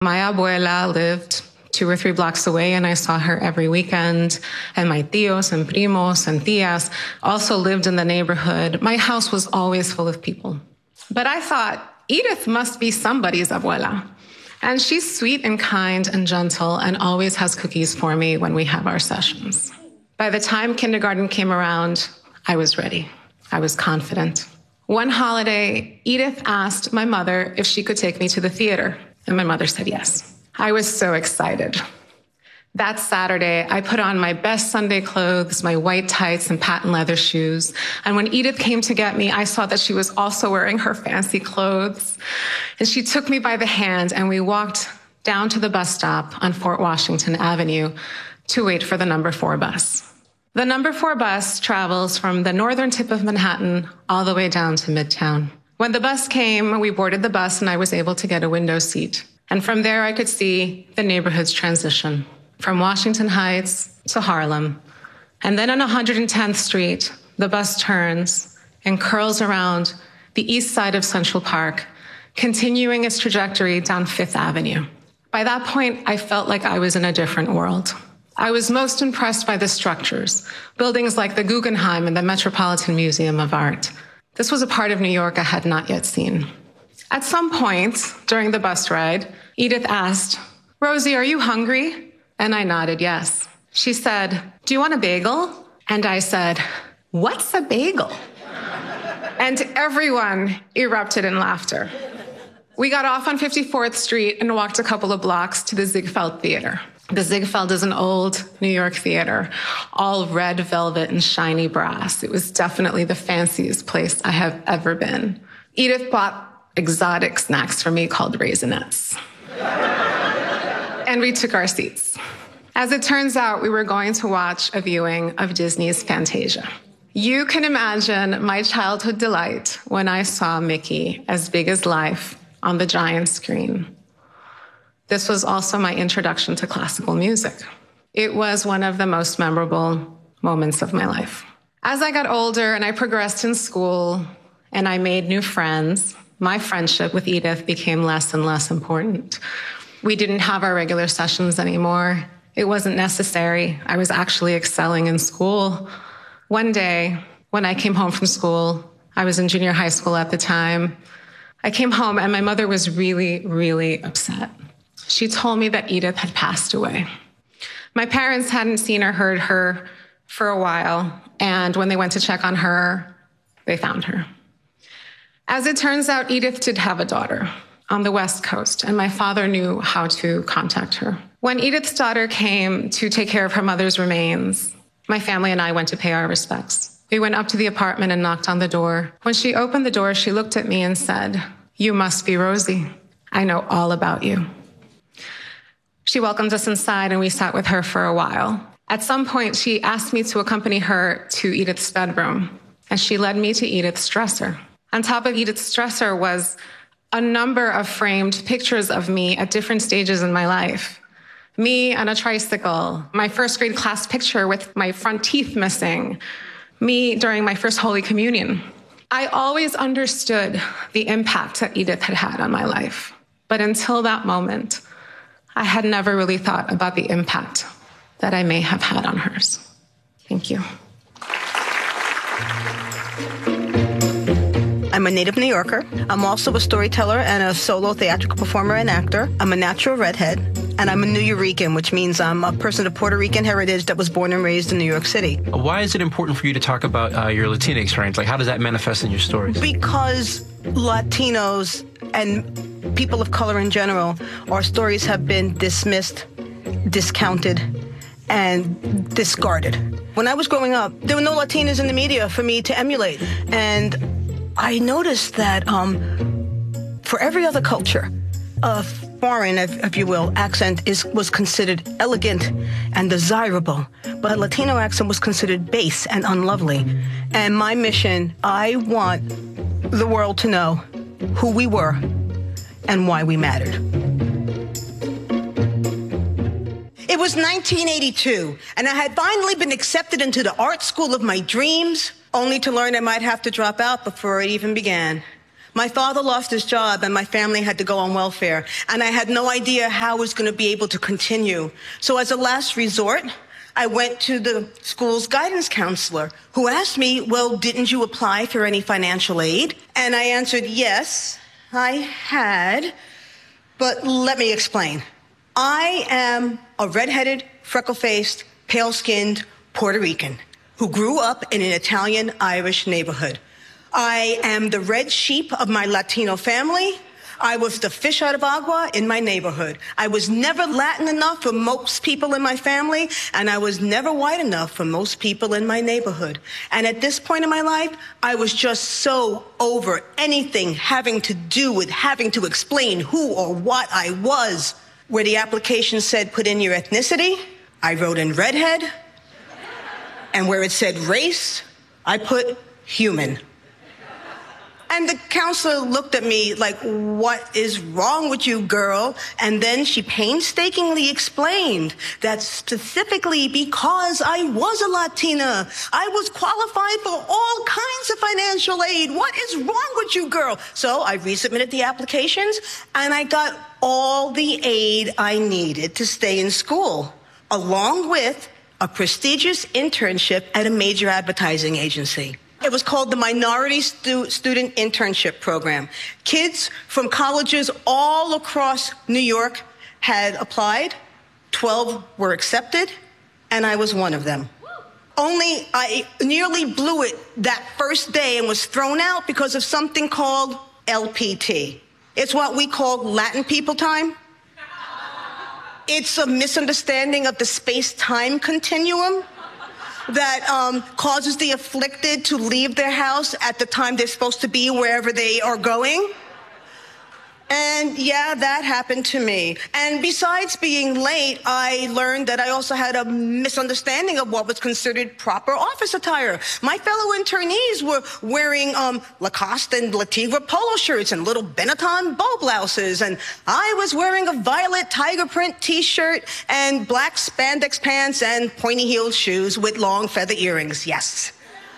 My abuela lived 2 or 3 blocks away, and I saw her every weekend. And my tios and primos and tias also lived in the neighborhood. My house was always full of people. But I thought, Edith must be somebody's abuela. And she's sweet and kind and gentle and always has cookies for me when we have our sessions. By the time kindergarten came around, I was ready. I was confident. One holiday, Edith asked my mother if she could take me to the theater, and my mother said yes. I was so excited. That Saturday, I put on my best Sunday clothes, my white tights and patent leather shoes. And when Edith came to get me, I saw that she was also wearing her fancy clothes. And she took me by the hand, and we walked down to the bus stop on Fort Washington Avenue to wait for the number 4 bus. The number 4 bus travels from the northern tip of Manhattan all the way down to Midtown. When the bus came, we boarded the bus, and I was able to get a window seat. And from there, I could see the neighborhood's transition from Washington Heights to Harlem. And then on 110th Street, the bus turns and curls around the east side of Central Park, continuing its trajectory down 5th Avenue. By that point, I felt like I was in a different world. I was most impressed by the structures, buildings like the Guggenheim and the Metropolitan Museum of Art. This was a part of New York I had not yet seen. At some point during the bus ride, Edith asked, "Rosie, are you hungry?" And I nodded yes. She said, "Do you want a bagel?" And I said, "What's a bagel?" And everyone erupted in laughter. We got off on 54th Street and walked a couple of blocks to the Ziegfeld Theater. The Ziegfeld is an old New York theater, all red velvet and shiny brass. It was definitely the fanciest place I have ever been. Edith bought exotic snacks for me called Raisinets. And we took our seats. As it turns out, we were going to watch a viewing of Disney's Fantasia. You can imagine my childhood delight when I saw Mickey as big as life on the giant screen. This was also my introduction to classical music. It was one of the most memorable moments of my life. As I got older and I progressed in school and I made new friends, my friendship with Edith became less and less important. We didn't have our regular sessions anymore. It wasn't necessary. I was actually excelling in school. One day, when I came home from school, I was in junior high school at the time, I came home and my mother was really, really upset. She told me that Edith had passed away. My parents hadn't seen or heard her for a while, and when they went to check on her, they found her. As it turns out, Edith did have a daughter on the West Coast, and my father knew how to contact her. When Edith's daughter came to take care of her mother's remains, my family and I went to pay our respects. We went up to the apartment and knocked on the door. When she opened the door, she looked at me and said, "You must be Rosie. I know all about you." She welcomed us inside and we sat with her for a while. At some point, she asked me to accompany her to Edith's bedroom, and she led me to Edith's dresser. On top of Edith's dresser was a number of framed pictures of me at different stages in my life. Me on a tricycle, my first grade class picture with my front teeth missing, me during my first Holy Communion. I always understood the impact that Edith had had on my life. But until that moment, I had never really thought about the impact that I may have had on hers. Thank you. I'm a native New Yorker. I'm also a storyteller and a solo theatrical performer and actor. I'm a natural redhead, and I'm a Nuyorican, which means I'm a person of Puerto Rican heritage that was born and raised in New York City. Why is it important for you to talk about your Latina experience? Like, how does that manifest in your stories? Because Latinos and people of color in general, our stories have been dismissed, discounted, and discarded. When I was growing up, there were no Latinas in the media for me to emulate. And I noticed that for every other culture, a foreign, if you will, accent was considered elegant and desirable, but a Latino accent was considered base and unlovely. And my mission, I want the world to know who we were and why we mattered. It was 1982, and I had finally been accepted into the art school of my dreams, only to learn I might have to drop out before it even began. My father lost his job and my family had to go on welfare, and I had no idea how I was going to be able to continue. So as a last resort, I went to the school's guidance counselor, who asked me, well, didn't you apply for any financial aid? And I answered, yes, I had, but let me explain. I am a redheaded, freckle-faced, pale-skinned Puerto Rican who grew up in an Italian-Irish neighborhood. I am the red sheep of my Latino family. I was the fish out of agua in my neighborhood. I was never Latin enough for most people in my family, and I was never white enough for most people in my neighborhood. And at this point in my life, I was just so over anything having to do with having to explain who or what I was. Where the application said put in your ethnicity, I wrote in redhead. And where it said race, I put human. And the counselor looked at me like, what is wrong with you, girl? And then she painstakingly explained that specifically because I was a Latina, I was qualified for all kinds of financial aid. What is wrong with you, girl? So I resubmitted the applications, and I got all the aid I needed to stay in school, along with a prestigious internship at a major advertising agency. It was called the Minority Student Internship Program. Kids from colleges all across New York had applied. 12 were accepted, and I was one of them. Only I nearly blew it that first day and was thrown out because of something called LPT. It's what we call Latin people time. It's a misunderstanding of the space-time continuum that causes the afflicted to leave their house at the time they're supposed to be wherever they are going. And yeah, that happened to me. And besides being late, I learned that I also had a misunderstanding of what was considered proper office attire. My fellow internees were wearing Lacoste and Le Tigre polo shirts and little Benetton bow blouses. And I was wearing a violet tiger print t-shirt and black spandex pants and pointy-heeled shoes with long feather earrings, yes.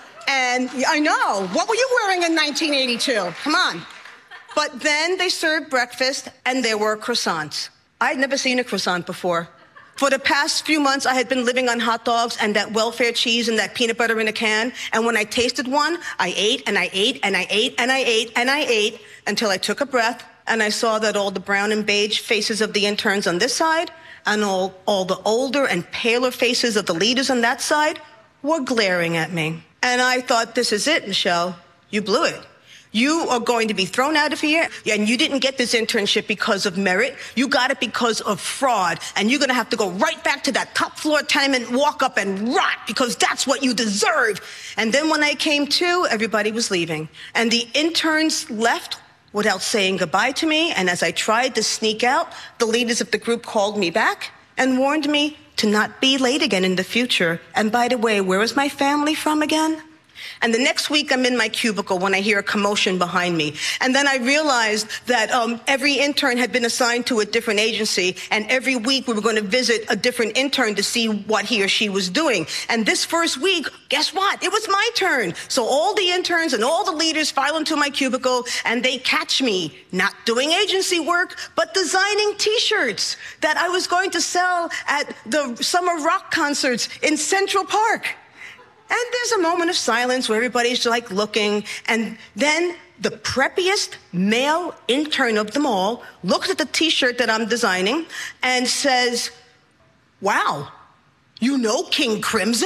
And I know, what were you wearing in 1982? Come on. But then they served breakfast, and there were croissants. I'd never seen a croissant before. For the past few months, I had been living on hot dogs and that welfare cheese and that peanut butter in a can. And when I tasted one, I ate and I ate and I ate and I ate and I ate until I took a breath and I saw that all the brown and beige faces of the interns on this side and all the older and paler faces of the leaders on that side were glaring at me. And I thought, this is it, Michelle. You blew it. You are going to be thrown out of here, and you didn't get this internship because of merit. You got it because of fraud, and you're going to have to go right back to that top floor tenement, walk up and rot, because that's what you deserve. And then when I came to, everybody was leaving, and the interns left without saying goodbye to me. And as I tried to sneak out, the leaders of the group called me back and warned me to not be late again in the future. And by the way, where is my family from again? And the next week, I'm in my cubicle when I hear a commotion behind me. And then I realized that every intern had been assigned to a different agency, and every week we were going to visit a different intern to see what he or she was doing. And this first week, guess what? It was my turn. So all the interns and all the leaders file into my cubicle, and they catch me not doing agency work, but designing T-shirts that I was going to sell at the summer rock concerts in Central Park. And there's a moment of silence where everybody's like looking, and then the preppiest male intern of them all looks at the T-shirt that I'm designing and says, wow, you know King Crimson?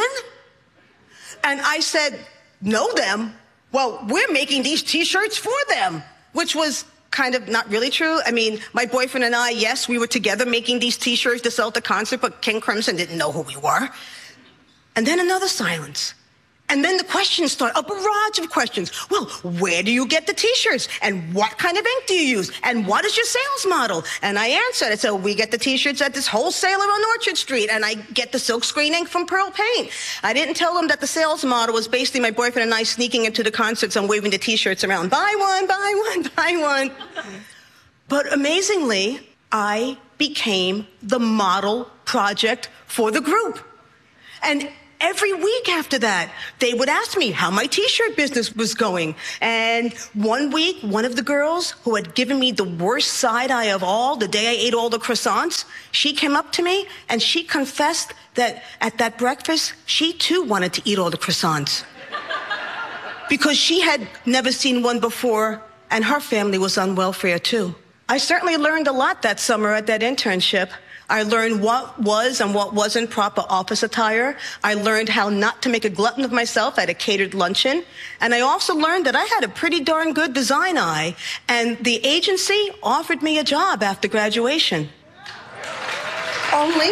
And I said, know them? Well, we're making these T-shirts for them, which was kind of not really true. I mean, my boyfriend and I, yes, we were together making these T-shirts to sell at the concert, but King Crimson didn't know who we were. And then another silence. And then the questions start, a barrage of questions. Well, where do you get the T-shirts? And what kind of ink do you use? And what is your sales model? And I answered, I said, we get the T-shirts at this wholesaler on Orchard Street, and I get the silkscreen ink from Pearl Paint. I didn't tell them that the sales model was basically my boyfriend and I sneaking into the concerts and waving the T-shirts around. Buy one, buy one, buy one. But amazingly, I became the model project for the group. And every week after that, they would ask me how my T-shirt business was going. And one week, one of the girls who had given me the worst side eye of all, the day I ate all the croissants, she came up to me and she confessed that at that breakfast, she too wanted to eat all the croissants. Because she had never seen one before, and her family was on welfare too. I certainly learned a lot that summer at that internship. I learned what was and what wasn't proper office attire. I learned how not to make a glutton of myself at a catered luncheon. And I also learned that I had a pretty darn good design eye. And the agency offered me a job after graduation. Only,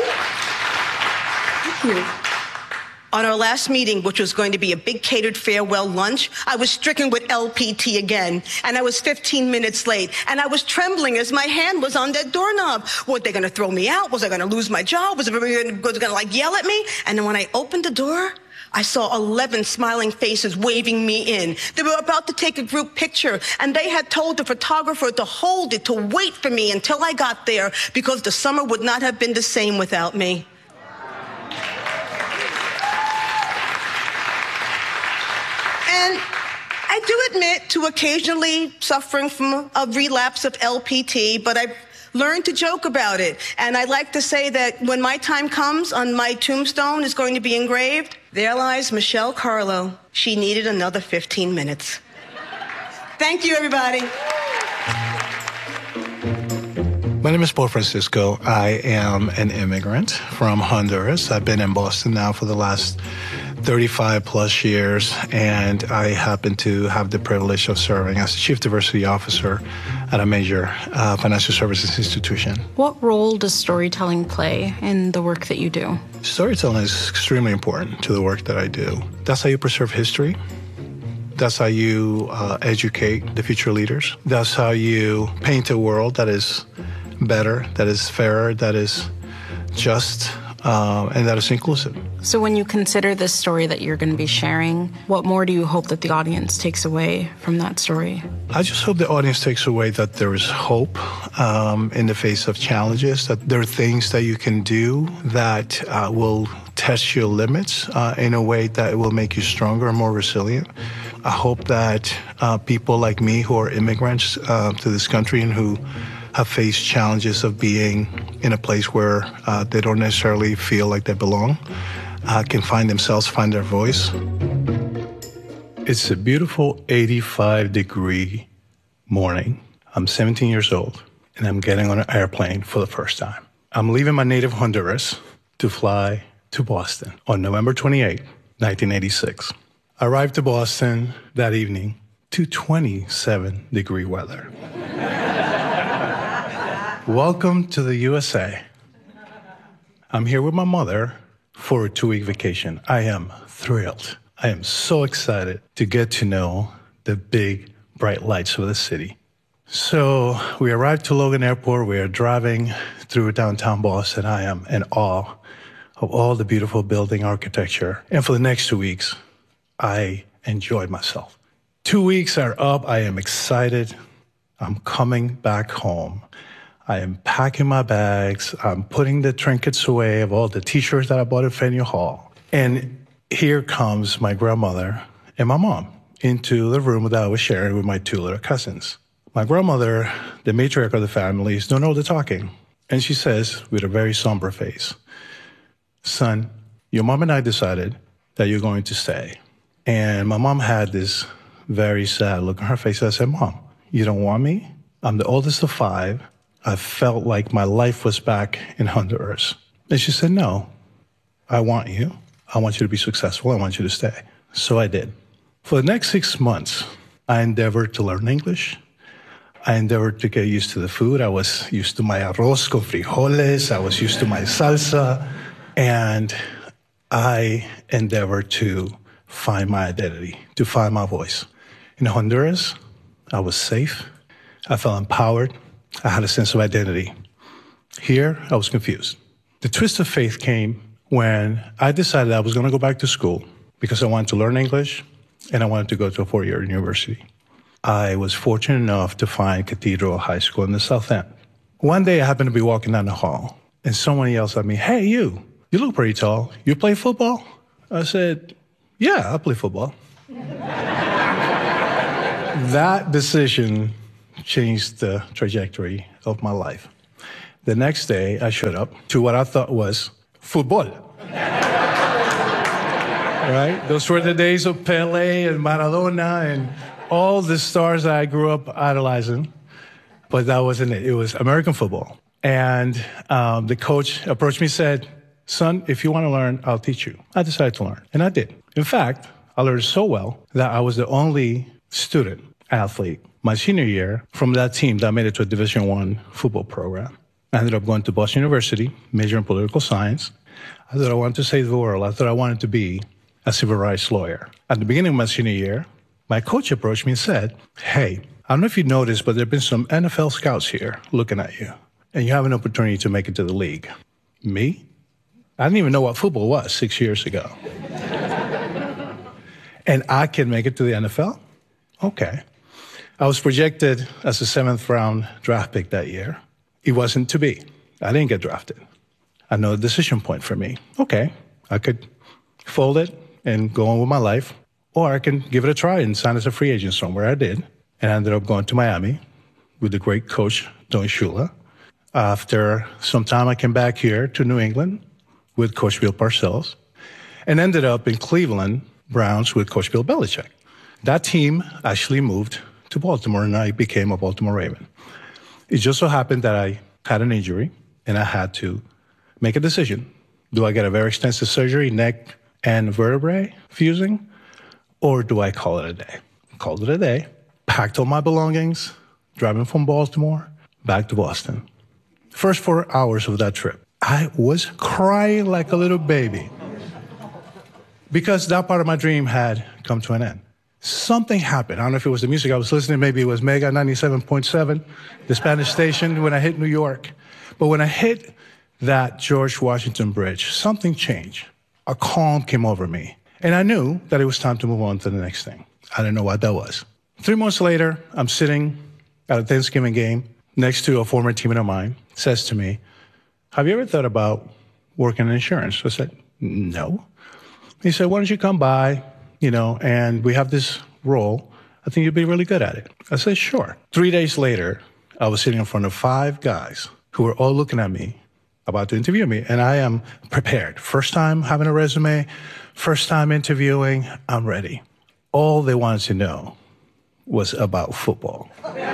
on our last meeting, which was going to be a big catered farewell lunch, I was stricken with LPT again, and I was 15 minutes late, and I was trembling as my hand was on that doorknob. Were they going to throw me out? Was I going to lose my job? Was everybody going to like yell at me? And then when I opened the door, I saw 11 smiling faces waving me in. They were about to take a group picture, and they had told the photographer to hold it, to wait for me until I got there, because the summer would not have been the same without me. And I do admit to occasionally suffering from a relapse of LPT, but I've learned to joke about it. And I like to say that when my time comes, on my tombstone is going to be engraved, there lies Michelle Carlo. She needed another 15 minutes. Thank you, everybody. My name is Paul Francisco. I am an immigrant from Honduras. I've been in Boston now for the last 35 plus years, and I happen to have the privilege of serving as Chief Diversity Officer at a major financial services institution. What role does storytelling play in the work that you do? Storytelling is extremely important to the work that I do. That's how you preserve history. That's how you educate the future leaders. That's how you paint a world that is better, that is fairer, that is just, and that is inclusive. So when you consider this story that you're going to be sharing, what more do you hope that the audience takes away from that story? I just hope the audience takes away that there is hope in the face of challenges, that there are things that you can do that will test your limits in a way that will make you stronger and more resilient. I hope that people like me who are immigrants to this country and who have faced challenges of being in a place where they don't necessarily feel like they belong, can find themselves, find their voice. It's a beautiful 85-degree morning. I'm 17 years old, and I'm getting on an airplane for the first time. I'm leaving my native Honduras to fly to Boston on November 28, 1986. I arrived to Boston that evening to 27-degree weather. Welcome to the USA. I'm here with my mother for a 2-week vacation. I am thrilled. I am so excited to get to know the big, bright lights of the city. So we arrived to Logan Airport. We are driving through downtown Boston. I am in awe of all the beautiful building architecture. And for the next 2 weeks, I enjoyed myself. 2 weeks are up. I am excited. I'm coming back home. I am packing my bags. I'm putting the trinkets away of all the T-shirts that I bought at Faneuil Hall. And here comes my grandmother and my mom into the room that I was sharing with my 2 little cousins. My grandmother, the matriarch of the family, is doing all the talking. And she says, with a very somber face, "Son, your mom and I decided that you're going to stay." And my mom had this very sad look on her face. I said, "Mom, you don't want me? I'm the oldest of 5. I felt like my life was back in Honduras." And she said, "No, I want you. I want you to be successful. I want you to stay." So I did. For the next 6 months, I endeavored to learn English. I endeavored to get used to the food. I was used to my arroz con frijoles. I was used to my salsa. And I endeavored to find my identity, to find my voice. In Honduras, I was safe. I felt empowered. I had a sense of identity. Here, I was confused. The twist of fate came when I decided I was going to go back to school because I wanted to learn English and I wanted to go to a 4-year university. I was fortunate enough to find Cathedral High School in the South End. One day, I happened to be walking down the hall and someone yells at me, "Hey, you look pretty tall. You play football?" I said, yeah, I'll play football. That decision changed the trajectory of my life. The next day, I showed up to what I thought was football. Right? Those were the days of Pele and Maradona and all the stars that I grew up idolizing. But that wasn't it. It was American football. And the coach approached me and said, son, if you want to learn, I'll teach you. I decided to learn, and I did. In fact, I learned so well that I was the only student athlete my senior year from that team that made it to a Division I football program. I ended up going to Boston University, major in political science. I thought I wanted to save the world. I thought I wanted to be a civil rights lawyer. At the beginning of my senior year, my coach approached me and said, hey, I don't know if you noticed, but there have been some NFL scouts here looking at you, and you have an opportunity to make it to the league. Me? I didn't even know what football was 6 years ago. And I can make it to the NFL? Okay. I was projected as a 7th-round draft pick that year. It wasn't to be. I didn't get drafted. Another decision point for me. Okay, I could fold it and go on with my life, or I can give it a try and sign as a free agent somewhere. I did, and I ended up going to Miami with the great coach, Don Shula. After some time, I came back here to New England with Coach Bill Parcells, and ended up in Cleveland Browns with Coach Bill Belichick. That team actually moved to Baltimore, and I became a Baltimore Raven. It just so happened that I had an injury, and I had to make a decision. Do I get a very extensive surgery, neck and vertebrae fusing, or do I call it a day? Called it a day, packed all my belongings, driving from Baltimore back to Boston. First 4 hours of that trip, I was crying like a little baby because that part of my dream had come to an end. Something happened. I don't know if it was the music I was listening, maybe it was Mega 97.7, the Spanish station, when I hit New York. But when I hit that George Washington Bridge, something changed. A calm came over me. And I knew that it was time to move on to the next thing. I didn't know what that was. 3 months later, I'm sitting at a Thanksgiving game next to a former teammate of mine, says to me, have you ever thought about working in insurance? I said, no. He said, why don't you come by, and we have this role. I think you'd be really good at it. I said, sure. 3 days later, I was sitting in front of 5 guys who were all looking at me, about to interview me, and I am prepared. First time having a resume, first time interviewing, I'm ready. All they wanted to know was about football.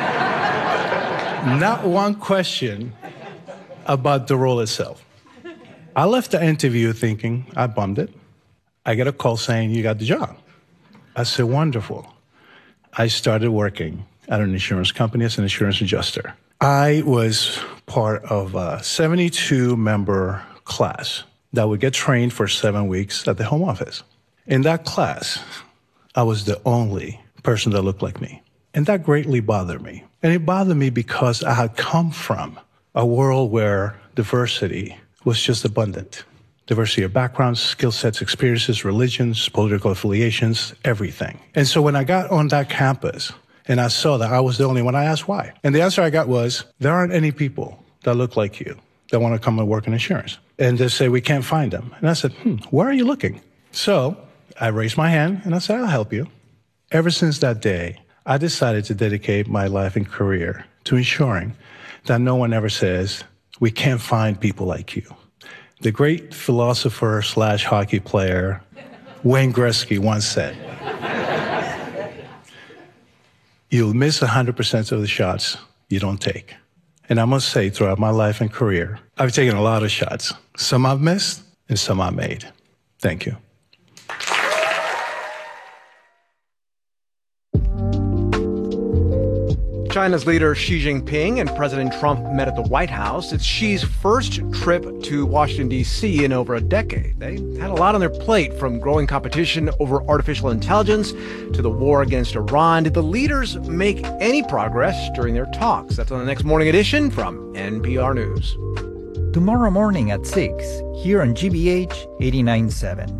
Not one question about the role itself. I left the interview thinking, I bummed it. I get a call saying, you got the job. I said, wonderful. I started working at an insurance company as an insurance adjuster. I was part of a 72-member class that would get trained for 7 weeks at the home office. In that class, I was the only person that looked like me. And that greatly bothered me. And it bothered me because I had come from a world where diversity was just abundant. Diversity of backgrounds, skill sets, experiences, religions, political affiliations, everything. And so when I got on that campus and I saw that I was the only one, I asked why. And the answer I got was, there aren't any people that look like you that want to come and work in insurance. And they say, we can't find them. And I said, where are you looking? So I raised my hand and I said, I'll help you. Ever since that day, I decided to dedicate my life and career to ensuring that no one ever says, we can't find people like you. The great philosopher / hockey player, Wayne Gretzky, once said, you'll miss 100% of the shots you don't take. And I must say, throughout my life and career, I've taken a lot of shots. Some I've missed and some I've made. Thank you. China's leader Xi Jinping and President Trump met at the White House. It's Xi's first trip to Washington, D.C. in over a decade. They had a lot on their plate, from growing competition over artificial intelligence to the war against Iran. Did the leaders make any progress during their talks? That's on the next Morning Edition from NPR News. Tomorrow morning at 6, here on GBH 89.7.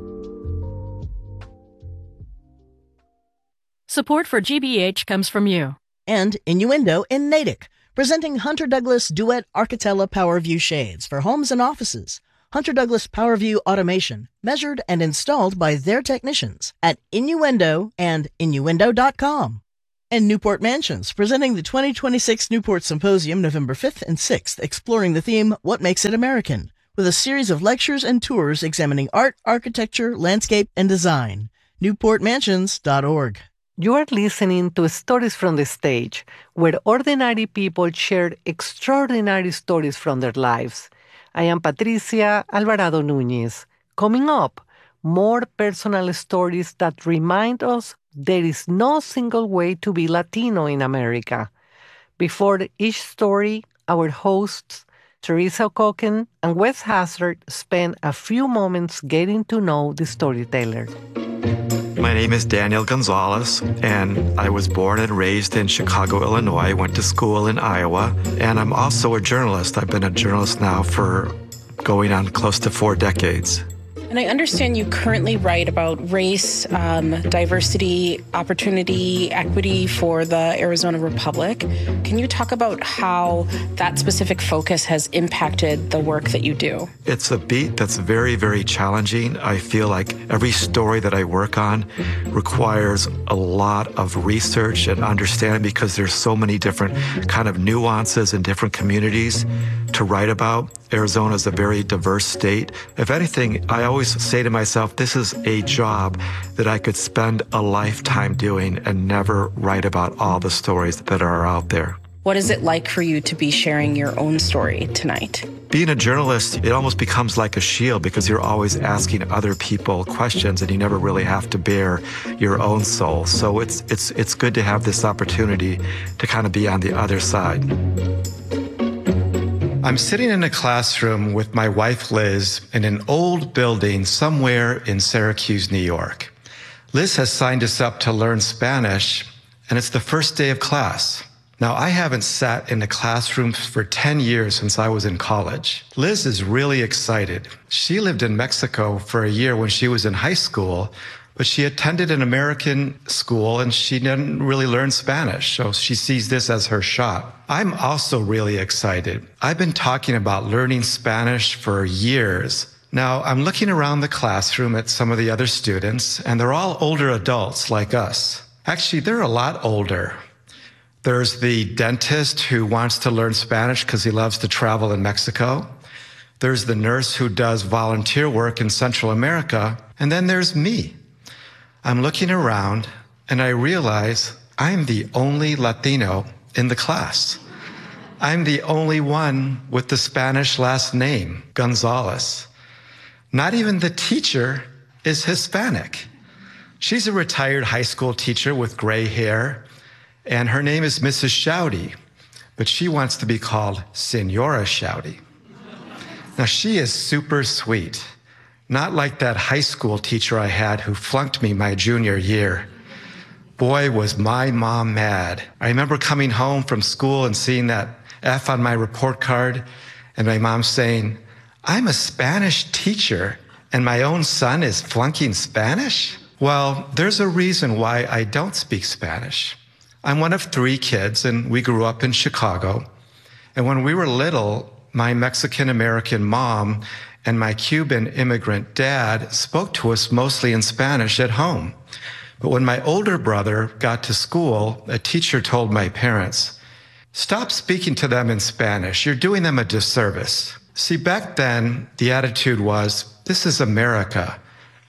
Support for GBH comes from you. And Innuendo in Natick, presenting Hunter Douglas Duet Architella PowerView Shades for homes and offices. Hunter Douglas PowerView automation, measured and installed by their technicians at Innuendo and Innuendo.com. And Newport Mansions, presenting the 2026 Newport Symposium November 5th and 6th, exploring the theme, What Makes It American, with a series of lectures and tours examining art, architecture, landscape, and design. NewportMansions.org. You are listening to Stories from the Stage, where ordinary people share extraordinary stories from their lives. I am Patricia Alvarado Núñez. Coming up, more personal stories that remind us there is no single way to be Latino in America. Before each story, our hosts, Teresa O'Cocken and Wes Hazard, spend a few moments getting to know the storyteller. My name is Daniel Gonzalez, and I was born and raised in Chicago, Illinois. Went to school in Iowa, and I'm also a journalist. I've been a journalist now for going on close to 4 decades. And I understand you currently write about race, diversity, opportunity, equity for the Arizona Republic. Can you talk about how that specific focus has impacted the work that you do? It's a beat that's very, very challenging. I feel like every story that I work on requires a lot of research and understanding because there's so many different kind of nuances in different communities to write about. Arizona is a very diverse state. If anything, I always say to myself, this is a job that I could spend a lifetime doing and never write about all the stories that are out there. What is it like for you to be sharing your own story tonight? Being a journalist, it almost becomes like a shield because you're always asking other people questions and you never really have to bare your own soul. So it's good to have this opportunity to kind of be on the other side. I'm sitting in a classroom with my wife, Liz, in an old building somewhere in Syracuse, New York. Liz has signed us up to learn Spanish, and it's the first day of class. Now, I haven't sat in a classroom for 10 years since I was in college. Liz is really excited. She lived in Mexico for a year when she was in high school, but she attended an American school and she didn't really learn Spanish, so she sees this as her shot. I'm also really excited. I've been talking about learning Spanish for years. Now, I'm looking around the classroom at some of the other students, and they're all older adults like us. Actually, they're a lot older. There's the dentist who wants to learn Spanish because he loves to travel in Mexico. There's the nurse who does volunteer work in Central America. And then there's me. I'm looking around and I realize I'm the only Latino in the class. I'm the only one with the Spanish last name, Gonzalez. Not even the teacher is Hispanic. She's a retired high school teacher with gray hair, and her name is Mrs. Shouty, but she wants to be called Senora Shouty. Now, she is super sweet. Not like that high school teacher I had who flunked me my junior year. Boy, was my mom mad. I remember coming home from school and seeing that F on my report card and my mom saying, I'm a Spanish teacher and my own son is flunking Spanish? Well, there's a reason why I don't speak Spanish. I'm one of 3 kids and we grew up in Chicago. And when we were little, my Mexican-American mom and my Cuban immigrant dad spoke to us mostly in Spanish at home. But when my older brother got to school, a teacher told my parents, stop speaking to them in Spanish. You're doing them a disservice. See, back then, the attitude was, this is America,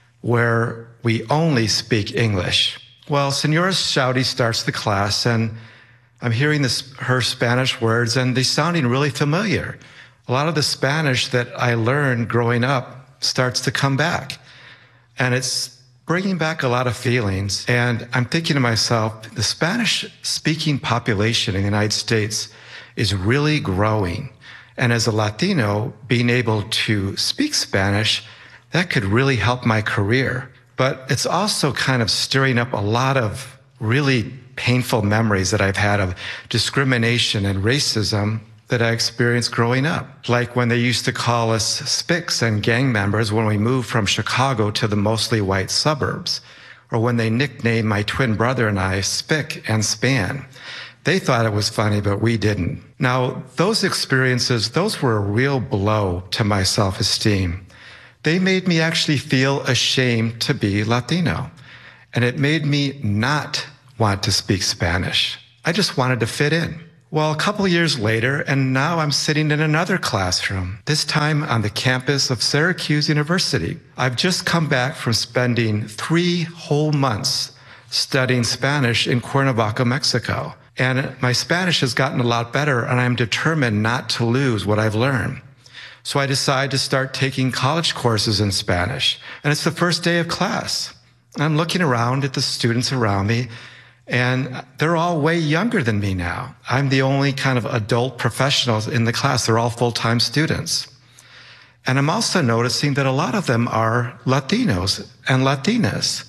where we only speak English. Well, Senora Shouty starts the class, and I'm hearing her Spanish words, and they're sounding really familiar. A lot of the Spanish that I learned growing up starts to come back. And it's bringing back a lot of feelings. And I'm thinking to myself, the Spanish-speaking population in the United States is really growing. And as a Latino, being able to speak Spanish, that could really help my career. But it's also kind of stirring up a lot of really painful memories that I've had of discrimination and racism that I experienced growing up. Like when they used to call us spics and gang members when we moved from Chicago to the mostly white suburbs. Or when they nicknamed my twin brother and I Spick and Span. They thought it was funny, but we didn't. Now, those experiences, those were a real blow to my self-esteem. They made me actually feel ashamed to be Latino. And it made me not want to speak Spanish. I just wanted to fit in. Well, a couple years later, and now I'm sitting in another classroom, this time on the campus of Syracuse University. I've just come back from spending 3 whole months studying Spanish in Cuernavaca, Mexico. And my Spanish has gotten a lot better, and I'm determined not to lose what I've learned. So I decided to start taking college courses in Spanish. And it's the first day of class. I'm looking around at the students around me, and they're all way younger than me now. I'm the only kind of adult professional in the class. They're all full-time students. And I'm also noticing that a lot of them are Latinos and Latinas.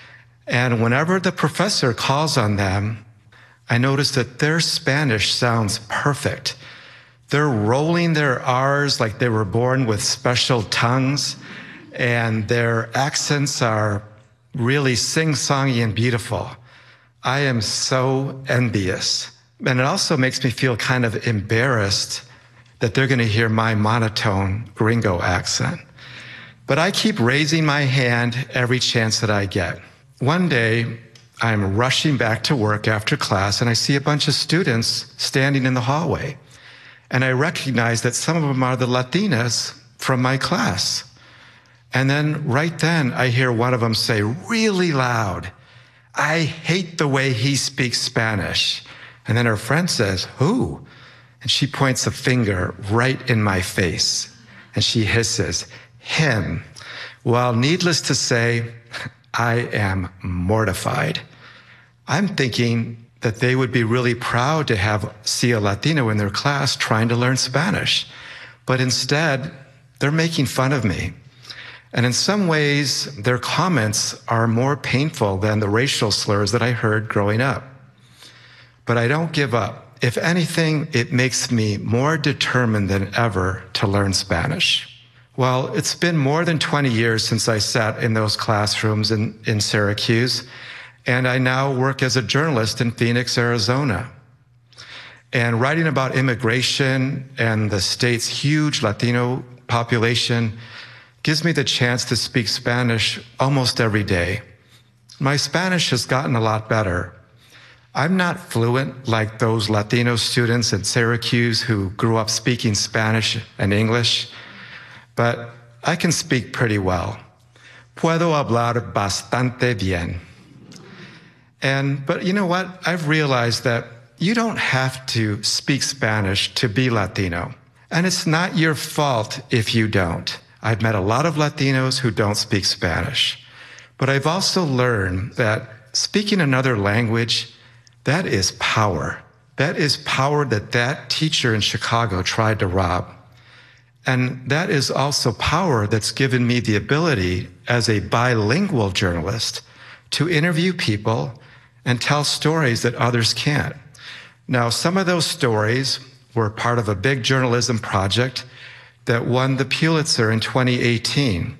And whenever the professor calls on them, I notice that their Spanish sounds perfect. They're rolling their R's like they were born with special tongues, and their accents are really sing-songy and beautiful. I am so envious. And it also makes me feel kind of embarrassed that they're going to hear my monotone gringo accent. But I keep raising my hand every chance that I get. One day, I'm rushing back to work after class, and I see a bunch of students standing in the hallway. And I recognize that some of them are the Latinas from my class. And then right then, I hear one of them say really loud, "I hate the way he speaks Spanish." And then her friend says, "Who?" And she points a finger right in my face. And she hisses, "Him." Well, needless to say, I am mortified. I'm thinking that they would be really proud to see a Latino in their class trying to learn Spanish. But instead, they're making fun of me. And in some ways, their comments are more painful than the racial slurs that I heard growing up. But I don't give up. If anything, it makes me more determined than ever to learn Spanish. Well, it's been more than 20 years since I sat in those classrooms in Syracuse, and I now work as a journalist in Phoenix, Arizona. And writing about immigration and the state's huge Latino population gives me the chance to speak Spanish almost every day. My Spanish has gotten a lot better. I'm not fluent like those Latino students at Syracuse who grew up speaking Spanish and English, but I can speak pretty well. Puedo hablar bastante bien. But you know what? I've realized that you don't have to speak Spanish to be Latino. And it's not your fault if you don't. I've met a lot of Latinos who don't speak Spanish. But I've also learned that speaking another language, that is power. That is power that teacher in Chicago tried to rob. And that is also power that's given me the ability as a bilingual journalist to interview people and tell stories that others can't. Now, some of those stories were part of a big journalism project that won the Pulitzer in 2018.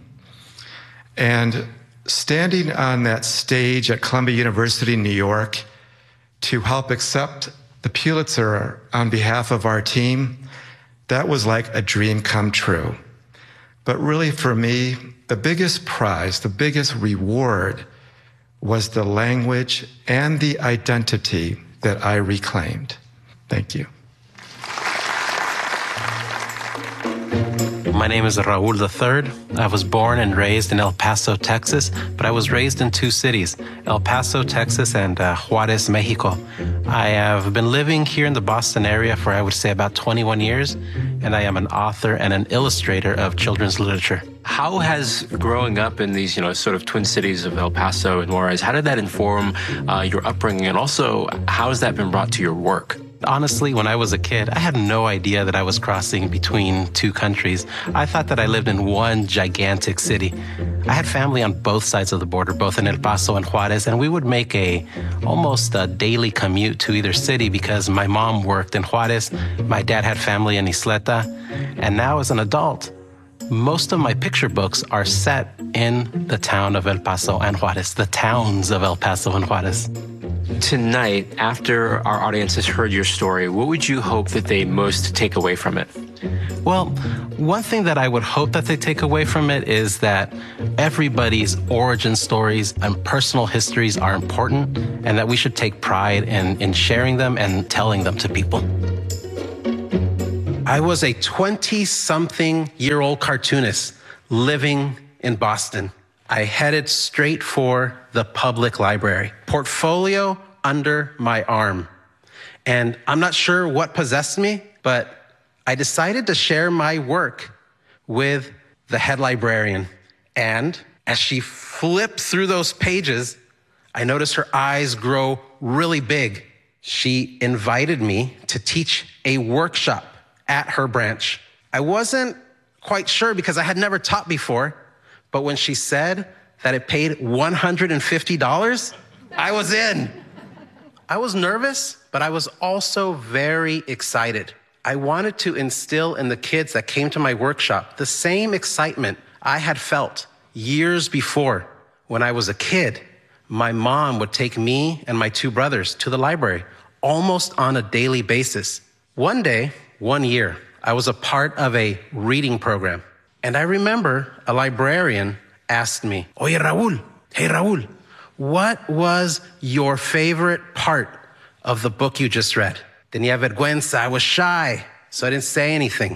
And standing on that stage at Columbia University in New York to help accept the Pulitzer on behalf of our team, that was like a dream come true. But really for me, the biggest prize, the biggest reward was the language and the identity that I reclaimed. Thank you. My name is Raul III. I was born and raised in El Paso, Texas, but I was raised in 2 cities, El Paso, Texas, and Juarez, Mexico. I have been living here in the Boston area for, I would say, about 21 years, and I am an author and an illustrator of children's literature. How has growing up in these, sort of twin cities of El Paso and Juarez, how did that inform your upbringing? And also, how has that been brought to your work? Honestly, when I was a kid, I had no idea that I was crossing between 2 countries. I thought that I lived in one gigantic city. I had family on both sides of the border, both in El Paso and Juarez, and we would make almost a daily commute to either city because my mom worked in Juarez, my dad had family in Isleta, and now as an adult, most of my picture books are set in the town of El Paso and Juarez, the towns of El Paso and Juarez. Tonight, after our audience has heard your story, what would you hope that they most take away from it? Well, one thing that I would hope that they take away from it is that everybody's origin stories and personal histories are important, and that we should take pride in sharing them and telling them to people. I was a 20-something-year-old cartoonist living in Boston. I headed straight for the public library, portfolio under my arm. And I'm not sure what possessed me, but I decided to share my work with the head librarian. And as she flipped through those pages, I noticed her eyes grow really big. She invited me to teach a workshop at her branch. I wasn't quite sure because I had never taught before, but when she said that it paid $150, I was in. I was nervous, but I was also very excited. I wanted to instill in the kids that came to my workshop the same excitement I had felt years before. When I was a kid, my mom would take me and my two brothers to the library almost on a daily basis. One day, one year, I was a part of a reading program. And I remember a librarian asked me, Oye, Raul, hey, Raul, what was your favorite part of the book you just read? Tenía vergüenza, I was shy, so I didn't say anything.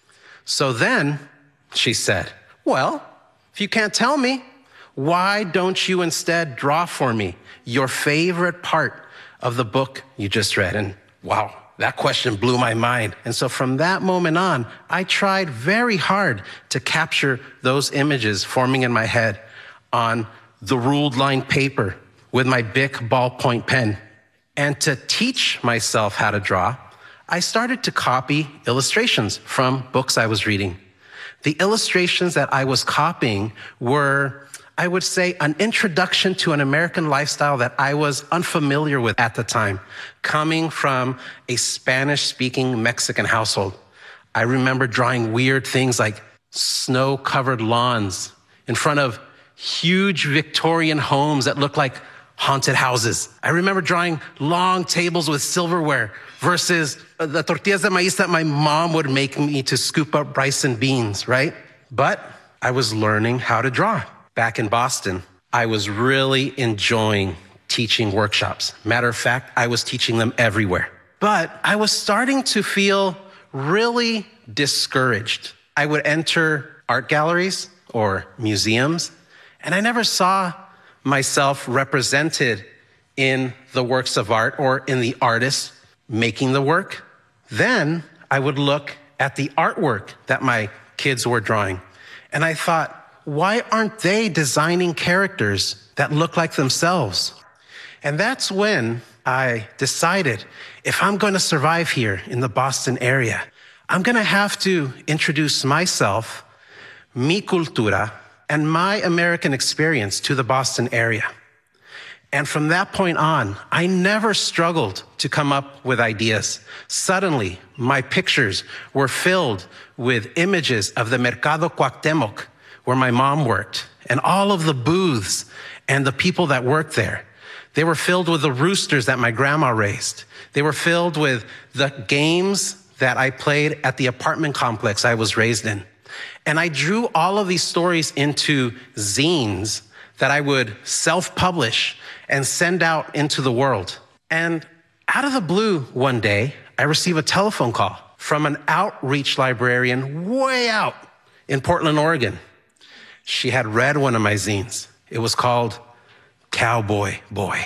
So then she said, well, if you can't tell me, why don't you instead draw for me your favorite part of the book you just read? And wow, that question blew my mind. And so from that moment on, I tried very hard to capture those images forming in my head on the ruled line paper with my Bic ballpoint pen. And to teach myself how to draw, I started to copy illustrations from books I was reading. The illustrations that I was copying were, I would say, an introduction to an American lifestyle that I was unfamiliar with at the time, coming from a Spanish-speaking Mexican household. I remember drawing weird things like snow-covered lawns in front of huge Victorian homes that looked like haunted houses. I remember drawing long tables with silverware versus the tortillas de maíz that my mom would make me to scoop up rice and beans, right? But I was learning how to draw. Back in Boston, I was really enjoying teaching workshops. Matter of fact, I was teaching them everywhere. But I was starting to feel really discouraged. I would enter art galleries or museums, and I never saw myself represented in the works of art or in the artists making the work. Then I would look at the artwork that my kids were drawing, and I thought, why aren't they designing characters that look like themselves? And that's when I decided, if I'm going to survive here in the Boston area, I'm going to have to introduce myself, mi cultura, and my American experience to the Boston area. And from that point on, I never struggled to come up with ideas. Suddenly, my pictures were filled with images of the Mercado Cuauhtémoc, where my mom worked, and all of the booths and the people that worked there. They were filled with the roosters that my grandma raised. They were filled with the games that I played at the apartment complex I was raised in. And I drew all of these stories into zines that I would self-publish and send out into the world. And out of the blue one day, I received a telephone call from an outreach librarian way out in Portland, Oregon. She had read one of my zines. It was called Cowboy Boy.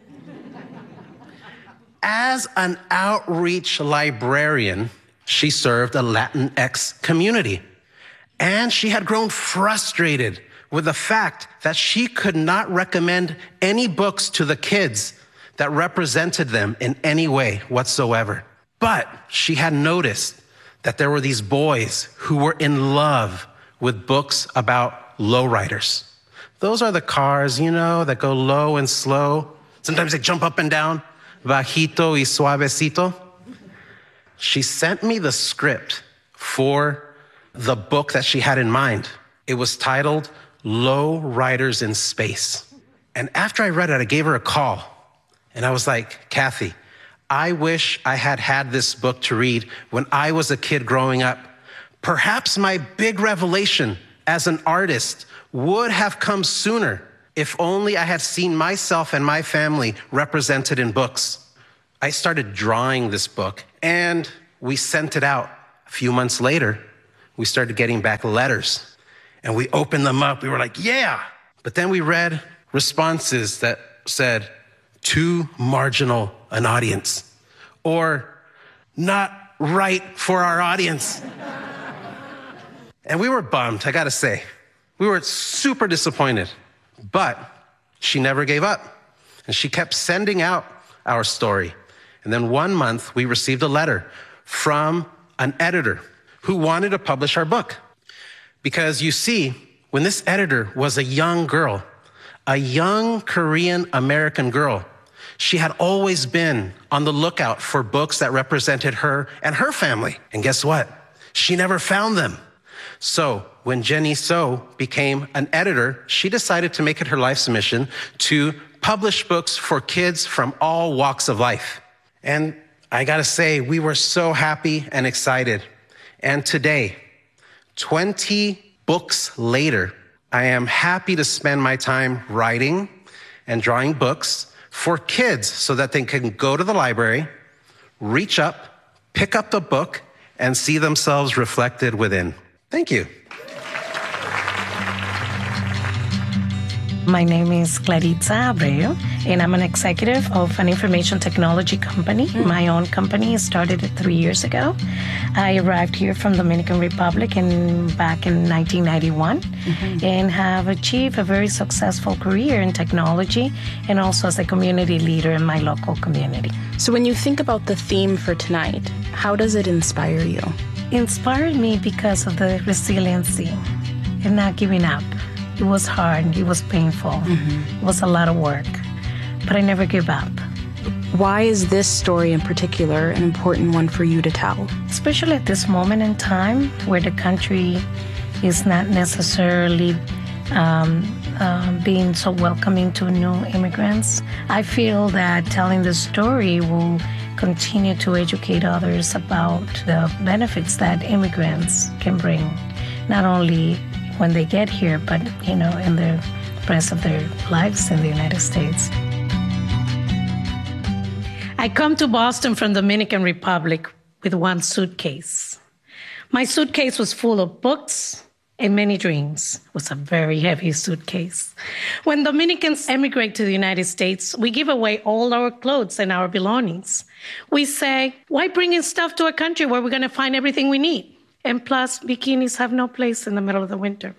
As an outreach librarian, she served a Latinx community. And she had grown frustrated with the fact that she could not recommend any books to the kids that represented them in any way whatsoever. But she had noticed that there were these boys who were in love with books about lowriders. Those are the cars, you know, that go low and slow. Sometimes they jump up and down, bajito y suavecito. She sent me the script for the book that she had in mind. It was titled Low Riders in Space. And after I read it, I gave her a call. And I was like, Kathy, I wish I had had this book to read when I was a kid growing up. Perhaps my big revelation as an artist would have come sooner if only I had seen myself and my family represented in books. I started drawing this book, and we sent it out. A few months later, we started getting back letters, and we opened them up. We were like, yeah. But then we read responses that said, too marginal an audience, or not right for our audience. And we were bummed, I gotta say. We were super disappointed, but she never gave up. And she kept sending out our story. And then one month we received a letter from an editor who wanted to publish our book. Because you see, when this editor was a young girl, a young Korean American girl, she had always been on the lookout for books that represented her and her family. And guess what? She never found them. So when Jenny So became an editor, she decided to make it her life's mission to publish books for kids from all walks of life. And I gotta say, we were so happy and excited. And today, 20 books later, I am happy to spend my time writing and drawing books for kids so that they can go to the library, reach up, pick up the book, and see themselves reflected within. Thank you. My name is Claritza Abreu, and I'm an executive of an information technology company. My own company started 3 years ago. I arrived here from Dominican Republic back in 1991 and have achieved a very successful career in technology and also as a community leader in my local community. So when you think about the theme for tonight, how does it inspire you? Inspired me because of the resiliency and not giving up. It was hard. It was painful. It was a lot of work, but I never gave up. Why is this story in particular an important one for you to tell? Especially at this moment in time where the country is not necessarily being so welcoming to new immigrants. I feel that telling the story will continue to educate others about the benefits that immigrants can bring, not only when they get here, but, in the rest of their lives in the United States. I come to Boston from Dominican Republic with one suitcase. My suitcase was full of books and many dreams. It was a very heavy suitcase. When Dominicans emigrate to the United States, we give away all our clothes and our belongings. We say, why bring in stuff to a country where we're going to find everything we need? And plus, bikinis have no place in the middle of the winter.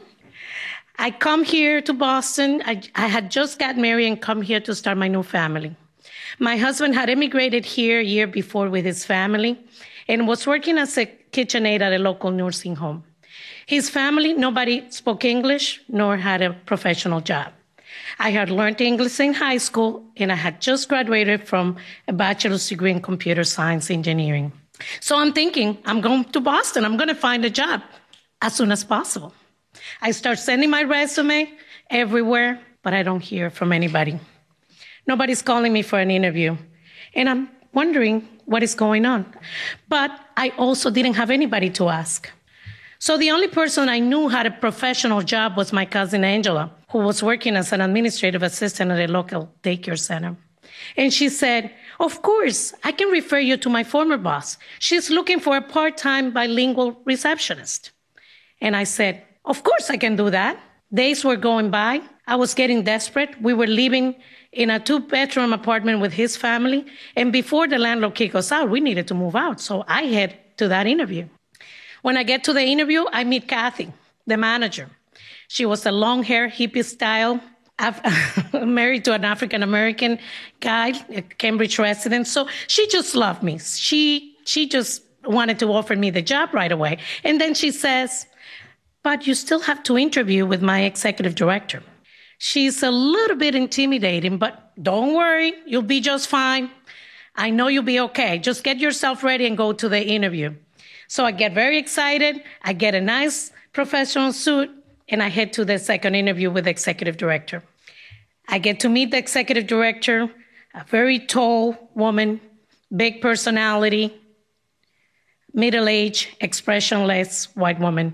I come here to Boston. I had just got married and come here to start my new family. My husband had immigrated here a year before with his family and was working as a KitchenAid at a local nursing home. His family, nobody spoke English nor had a professional job. I had learned English in high school, and I had just graduated from a bachelor's degree in computer science engineering. So I'm thinking, I'm going to Boston. I'm going to find a job as soon as possible. I start sending my resume everywhere, but I don't hear from anybody. Nobody's calling me for an interview. And I'm wondering what is going on. But I also didn't have anybody to ask. So the only person I knew had a professional job was my cousin Angela, who was working as an administrative assistant at a local daycare center. And she said, of course, I can refer you to my former boss. She's looking for a part-time bilingual receptionist. And I said, of course I can do that. Days were going by. I was getting desperate. We were living in a 2-bedroom apartment with his family. And before the landlord kicked us out, we needed to move out. So I head to that interview. When I get to the interview, I meet Kathy, the manager. She was a long-hair, hippie style, married to an African-American guy, a Cambridge resident. So she just loved me. She just wanted to offer me the job right away. And then she says, but you still have to interview with my executive director. She's a little bit intimidating, but don't worry, you'll be just fine. I know you'll be okay. Just get yourself ready and go to the interview. So I get very excited. I get a nice professional suit, and I head to the second interview with the executive director. I get to meet the executive director. a very tall woman, big personality, middle-aged, expressionless white woman.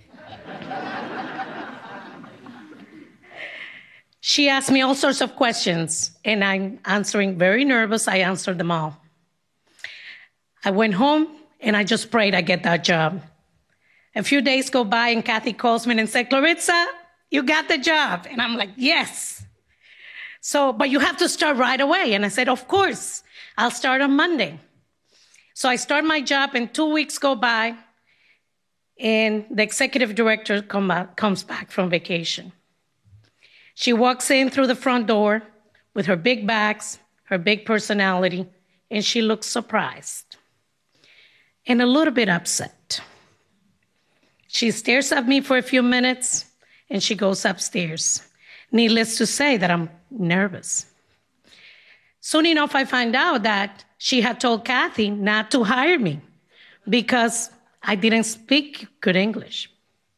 She asked me all sorts of questions, and I'm answering very nervous. I answered them all. I went home, and I just prayed I get that job. A few days go by, and Kathy calls me and said, Clarissa, you got the job. And I'm like, yes. So, but you have to start right away. And I said, of course, I'll start on Monday. So I start my job, and 2 weeks go by, and the executive director comes back from vacation. She walks in through the front door with her big bags, her big personality, and she looks surprised and a little bit upset. She stares at me for a few minutes, and she goes upstairs. Needless to say that I'm nervous. Soon enough, I find out that she had told Kathy not to hire me because I didn't speak good English.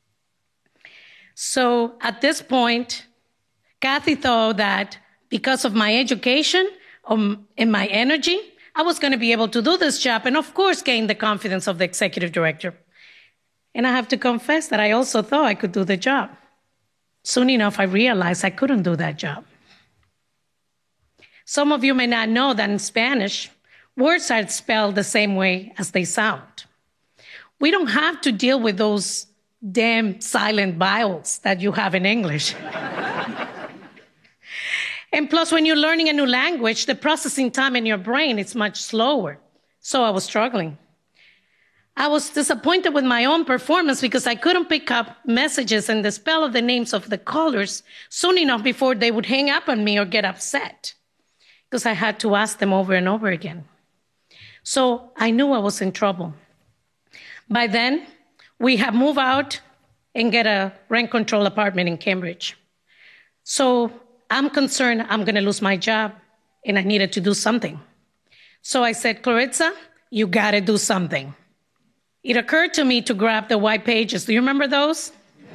So at this point, Kathy thought that because of my education and my energy, I was going to be able to do this job and, of course, gain the confidence of the executive director. And I have to confess that I also thought I could do the job. Soon enough, I realized I couldn't do that job. Some of you may not know that in Spanish, words are spelled the same way as they sound. We don't have to deal with those damn silent vowels that you have in English. And plus, when you're learning a new language, the processing time in your brain is much slower. So I was struggling. I was disappointed with my own performance because I couldn't pick up messages and the spell of the names of the callers soon enough before they would hang up on me or get upset, because I had to ask them over and over again. So I knew I was in trouble. By then, we had moved out and get a rent-controlled apartment in Cambridge. So I'm concerned I'm going to lose my job, and I needed to do something. So I said, Clarissa, you got to do something. It occurred to me to grab the white pages. Do you remember those?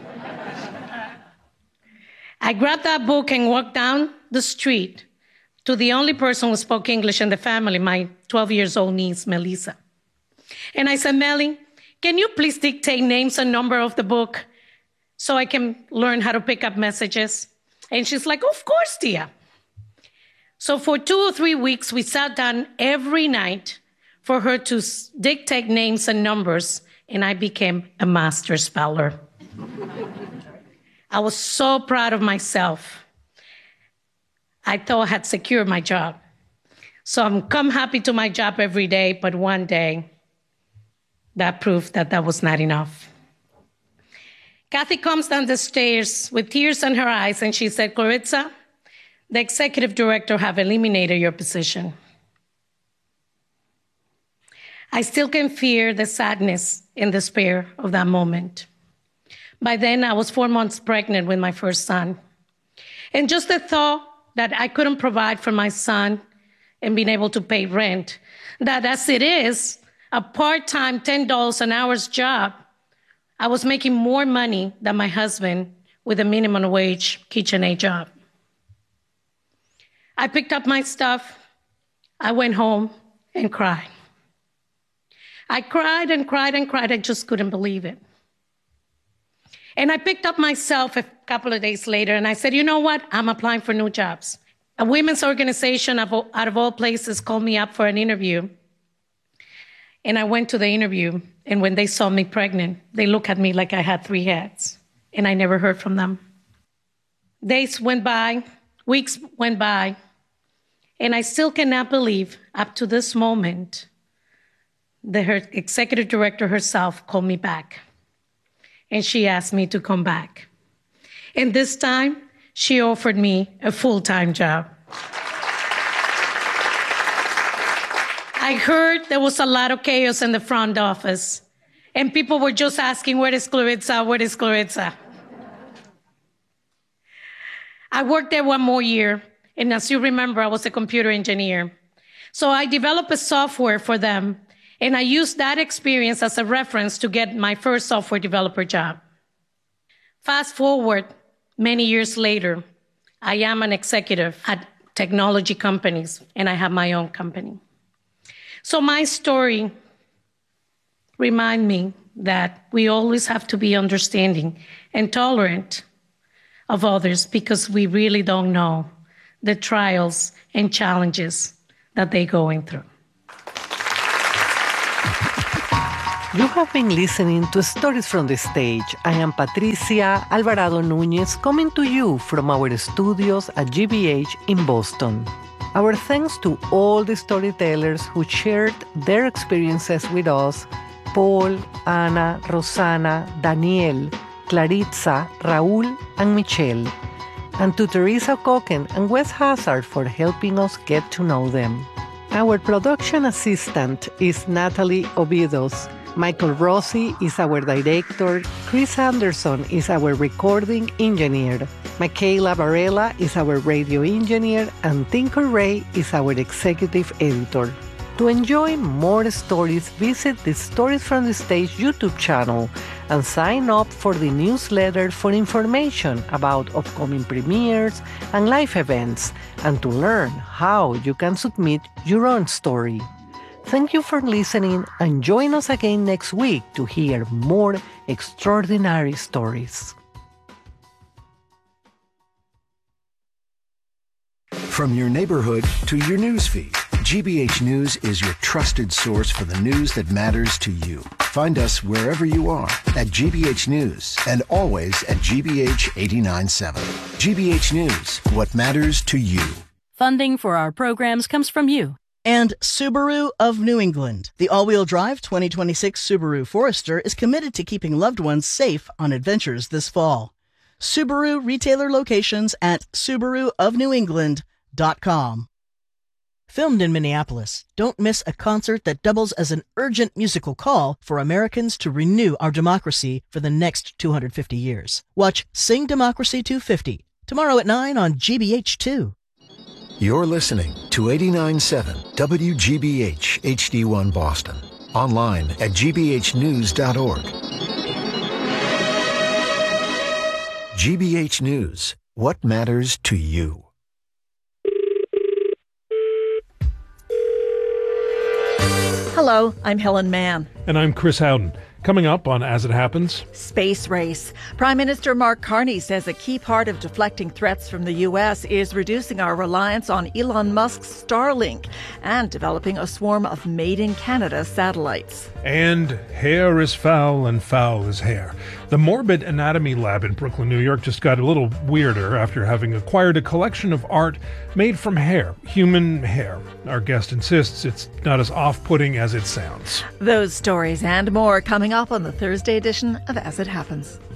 I grabbed that book and walked down the street to the only person who spoke English in the family, my 12-year-old niece, Melissa. And I said, Melly, can you please dictate names and number of the book so I can learn how to pick up messages? And she's like, of course, Tia. So for 2 or 3 weeks, we sat down every night for her to dictate names and numbers, and I became a master speller. I was so proud of myself. I thought I had secured my job. So I'm come happy to my job every day, but one day, that proved that that was not enough. Kathy comes down the stairs with tears in her eyes, and she said, Clarissa, the executive director have eliminated your position. I still can feel the sadness and despair of that moment. By then, I was 4 months pregnant with my first son. And just the thought that I couldn't provide for my son and being able to pay rent, that as it is, a part-time $10 an hour's job, I was making more money than my husband with a minimum wage KitchenAid job. I picked up my stuff. I went home and cried. I cried and cried and cried. I just couldn't believe it. And I picked up myself a couple of days later, and I said, you know what? I'm applying for new jobs. A women's organization out of all places called me up for an interview. And I went to the interview, and when they saw me pregnant, they looked at me like I had 3 heads, and I never heard from them. Days went by, weeks went by, and I still cannot believe, up to this moment, that her executive director herself called me back, and she asked me to come back. And this time, she offered me a full-time job. I heard there was a lot of chaos in the front office, and people were just asking, where is Clarissa? Where is Clarissa? I worked there 1 more year, and as you remember, I was a computer engineer. So I developed a software for them, and I used that experience as a reference to get my first software developer job. Fast forward, many years later, I am an executive at technology companies, and I have my own company. So my story reminds me that we always have to be understanding and tolerant of others because we really don't know the trials and challenges that they're going through. You have been listening to Stories from the Stage. I am Patricia Alvarado Núñez, coming to you from our studios at GBH in Boston. Our thanks to all the storytellers who shared their experiences with us: Paul, Ana, Rosana, Daniel, Claritza, Raúl, and Michelle. And to Teresa Koken and Wes Hazard for helping us get to know them. Our production assistant is Natalie Ovidos. Michael Rossi is our director. Chris Anderson is our recording engineer. Michaela Varela is our radio engineer. And Tinker Ray is our executive editor. To enjoy more stories, visit the Stories from the Stage YouTube channel and sign up for the newsletter for information about upcoming premieres and live events, and to learn how you can submit your own story. Thank you for listening, and join us again next week to hear more extraordinary stories. From your neighborhood to your newsfeed, GBH News is your trusted source for the news that matters to you. Find us wherever you are at GBH News and always at GBH 89.7. GBH News, what matters to you. Funding for our programs comes from you. And Subaru of New England. The all-wheel drive 2026 Subaru Forester is committed to keeping loved ones safe on adventures this fall. Subaru retailer locations at SubaruofNewEngland.com. Filmed in Minneapolis, don't miss a concert that doubles as an urgent musical call for Americans to renew our democracy for the next 250 years. Watch Sing Democracy 250 tomorrow at 9 on GBH2. You're listening to 89.7 WGBH HD1 Boston. Online at gbhnews.org. GBH News, what matters to you? Hello, I'm Helen Mann. And I'm Chris Howden. Coming up on As It Happens, Space Race. Prime Minister Mark Carney says a key part of deflecting threats from the U.S. is reducing our reliance on Elon Musk's Starlink and developing a swarm of made-in-Canada satellites. And hair is foul and foul is hair. The Morbid Anatomy Lab in Brooklyn, New York just got a little weirder after having acquired a collection of art made from hair, human hair. Our guest insists it's not as off-putting as it sounds. Those stories and more coming up on the Thursday edition of As It Happens.